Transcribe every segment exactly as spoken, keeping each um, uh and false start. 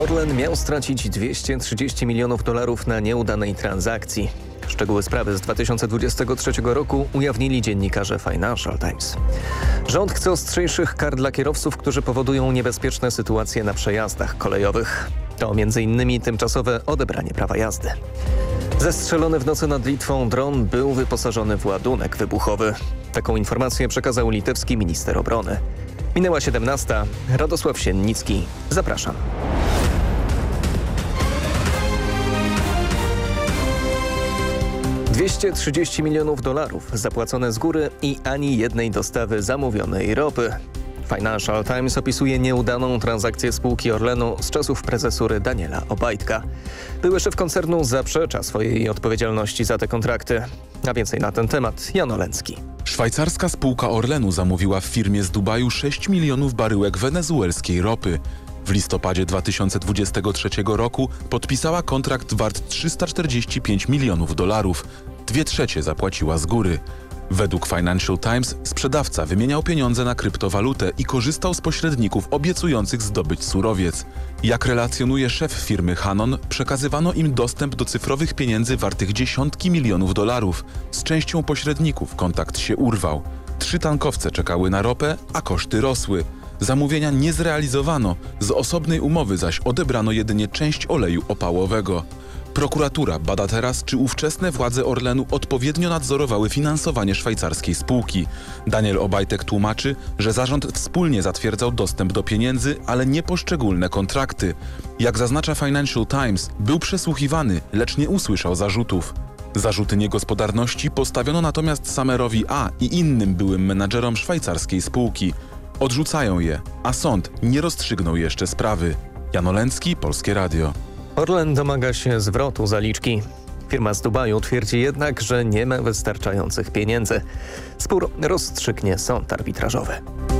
Orlen miał stracić dwieście trzydzieści milionów dolarów na nieudanej transakcji. Szczegóły sprawy z dwa tysiące dwudziestego trzeciego roku ujawnili dziennikarze Financial Times. Rząd chce ostrzejszych kar dla kierowców, którzy powodują niebezpieczne sytuacje na przejazdach kolejowych. To między innymi tymczasowe odebranie prawa jazdy. Zestrzelony w nocy nad Litwą dron był wyposażony w ładunek wybuchowy. Taką informację przekazał litewski minister obrony. Minęła siedemnasta. Radosław Siennicki. Zapraszam. dwieście trzydzieści milionów dolarów zapłacone z góry i ani jednej dostawy zamówionej ropy. Financial Times opisuje nieudaną transakcję spółki Orlenu z czasów prezesury Daniela Obajtka. Były szef koncernu zaprzecza swojej odpowiedzialności za te kontrakty. A więcej na ten temat Jan Oleński. Szwajcarska spółka Orlenu zamówiła w firmie z Dubaju sześć milionów baryłek wenezuelskiej ropy. W listopadzie dwa tysiące dwudziestego trzeciego roku podpisała kontrakt wart trzysta czterdzieści pięć milionów dolarów. Dwie trzecie zapłaciła z góry. Według Financial Times sprzedawca wymieniał pieniądze na kryptowalutę i korzystał z pośredników obiecujących zdobyć surowiec. Jak relacjonuje szef firmy Hanon, przekazywano im dostęp do cyfrowych pieniędzy wartych dziesiątki milionów dolarów. Z częścią pośredników kontakt się urwał. Trzy tankowce czekały na ropę, a koszty rosły. Zamówienia nie zrealizowano, z osobnej umowy zaś odebrano jedynie część oleju opałowego. Prokuratura bada teraz, czy ówczesne władze Orlenu odpowiednio nadzorowały finansowanie szwajcarskiej spółki. Daniel Obajtek tłumaczy, że zarząd wspólnie zatwierdzał dostęp do pieniędzy, ale nie poszczególne kontrakty. Jak zaznacza Financial Times, był przesłuchiwany, lecz nie usłyszał zarzutów. Zarzuty niegospodarności postawiono natomiast Samerowi A. i innym byłym menadżerom szwajcarskiej spółki. Odrzucają je, a sąd nie rozstrzygnął jeszcze sprawy. Jan Oleński, Polskie Radio. Orlen domaga się zwrotu zaliczki. Firma z Dubaju twierdzi jednak, że nie ma wystarczających pieniędzy. Spór rozstrzygnie sąd arbitrażowy.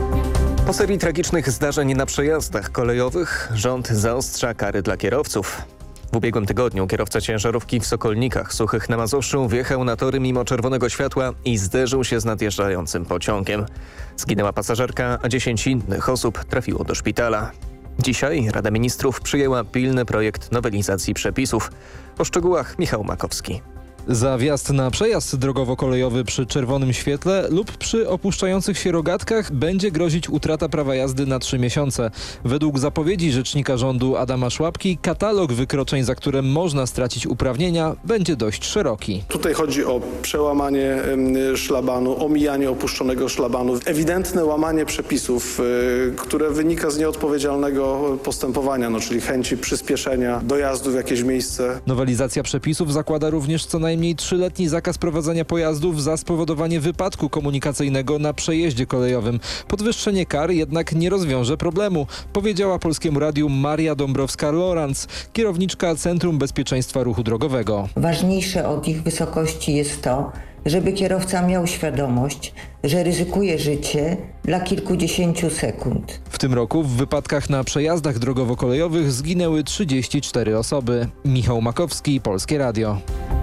Po serii tragicznych zdarzeń na przejazdach kolejowych rząd zaostrza kary dla kierowców. W ubiegłym tygodniu kierowca ciężarówki w Sokolnikach Suchych na Mazowszu wjechał na tory mimo czerwonego światła i zderzył się z nadjeżdżającym pociągiem. Zginęła pasażerka, a dziesięć innych osób trafiło do szpitala. Dzisiaj Rada Ministrów przyjęła pilny projekt nowelizacji przepisów. O szczegółach Michał Makowski. Za wjazd na przejazd drogowo-kolejowy przy czerwonym świetle lub przy opuszczających się rogatkach będzie grozić utrata prawa jazdy na trzy miesiące. Według zapowiedzi rzecznika rządu Adama Szłapki katalog wykroczeń, za które można stracić uprawnienia, będzie dość szeroki. Tutaj chodzi o przełamanie szlabanu, omijanie opuszczonego szlabanu, ewidentne łamanie przepisów, które wynika z nieodpowiedzialnego postępowania, no, czyli chęci przyspieszenia dojazdu w jakieś miejsce. Nowelizacja przepisów zakłada również co najmniej trzyletni zakaz prowadzenia pojazdów za spowodowanie wypadku komunikacyjnego na przejeździe kolejowym. Podwyższenie kar jednak nie rozwiąże problemu, powiedziała Polskiemu Radiu Maria Dąbrowska-Lorenz, kierowniczka Centrum Bezpieczeństwa Ruchu Drogowego. Ważniejsze od ich wysokości jest to, żeby kierowca miał świadomość, że ryzykuje życie dla kilkudziesięciu sekund. W tym roku w wypadkach na przejazdach drogowo-kolejowych zginęły trzydzieści cztery osoby. Michał Makowski, Polskie Radio.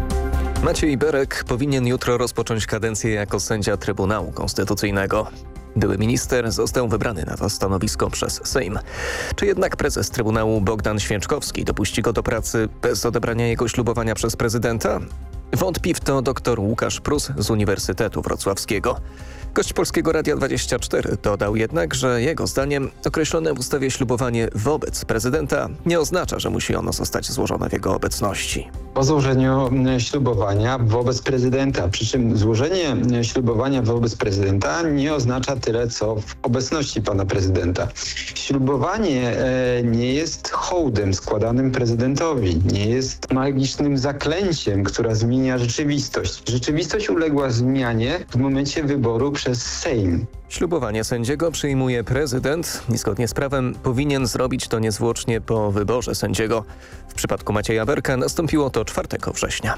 Maciej Berek powinien jutro rozpocząć kadencję jako sędzia Trybunału Konstytucyjnego. Były minister został wybrany na to stanowisko przez Sejm. Czy jednak prezes Trybunału Bogdan Święczkowski dopuści go do pracy bez odebrania jego ślubowania przez prezydenta? Wątpi w to dr Łukasz Prus z Uniwersytetu Wrocławskiego. Gość Polskiego Radia dwadzieścia cztery dodał jednak, że jego zdaniem określone w ustawie ślubowanie wobec prezydenta nie oznacza, że musi ono zostać złożone w jego obecności. Po złożeniu ślubowania wobec prezydenta, przy czym złożenie ślubowania wobec prezydenta nie oznacza tyle, co w obecności pana prezydenta. Ślubowanie nie jest hołdem składanym prezydentowi, nie jest magicznym zaklęciem, która zmienia rzeczywistość. Rzeczywistość uległa zmianie w momencie wyboru przez Sejm. Ślubowanie sędziego przyjmuje prezydent i zgodnie z prawem powinien zrobić to niezwłocznie po wyborze sędziego. W przypadku Macieja Berka nastąpiło to czwartego września.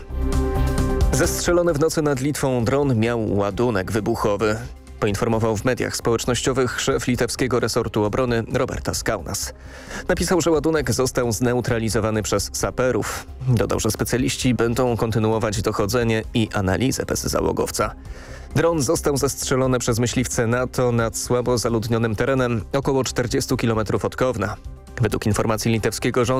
Zestrzelony w nocy nad Litwą dron miał ładunek wybuchowy. Poinformował w mediach społecznościowych szef litewskiego resortu obrony Robertas Kaunas. Napisał, że ładunek został zneutralizowany przez saperów. Dodał, że specjaliści będą kontynuować dochodzenie i analizę bezzałogowca. Dron został zestrzelony przez myśliwce NATO nad słabo zaludnionym terenem około czterdziestu kilometrów od Kowna. Według informacji litewskiego rządu